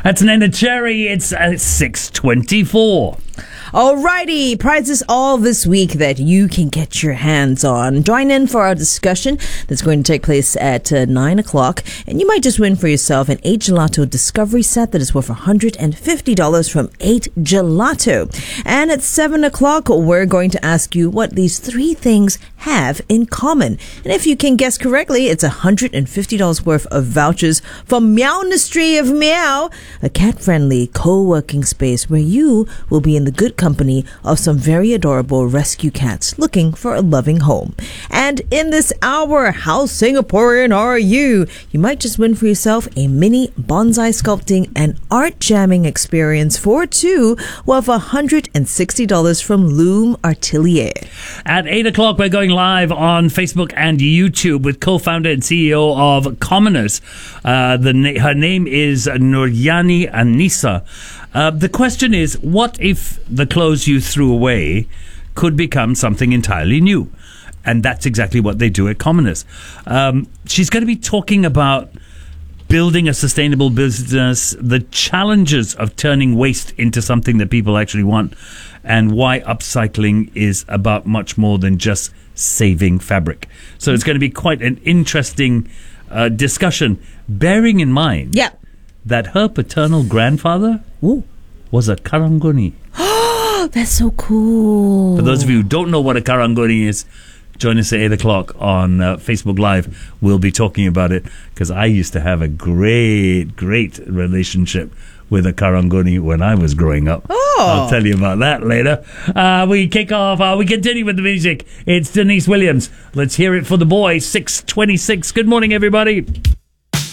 That's Nena Cherry. It's 6:24. Alrighty, prizes all this week that you can get your hands on. Join in for our discussion that's going to take place at 9 o'clock. And you might just win for yourself an 8 Gelato Discovery set that is worth $150 from 8 Gelato. And at 7 o'clock, we're going to ask you what these three things have in common. And if you can guess correctly, it's $150 worth of vouchers from Meowndustry of Meow, a cat-friendly co-working space where you will be in the good company of some very adorable rescue cats looking for a loving home. And in this hour, how Singaporean are you? You might just win for yourself a mini bonsai sculpting and art jamming experience for two worth $160 from Loom Atelier. At 8 o'clock, we're going live on Facebook and YouTube with co-founder and CEO of Commoners. Her name is Nuryani Anissa. The question is, what if the clothes you threw away could become something entirely new? And that's exactly what they do at Commoners. She's going to be talking about building a sustainable business, the challenges of turning waste into something that people actually want, and why upcycling is about much more than just saving fabric. So it's going to be quite an interesting discussion, bearing in mind that her paternal grandfather was a karangoni. Oh, that's so cool. For those of you who don't know what a karangoni is, join us at 8 o'clock on Facebook Live. We'll be talking about it because I used to have a great relationship with a karangoni when I was growing up. I'll tell you about that later. We kick off, we continue with the music. It's Denise Williams. Let's hear it for the boys. 6:26. Good morning, everybody.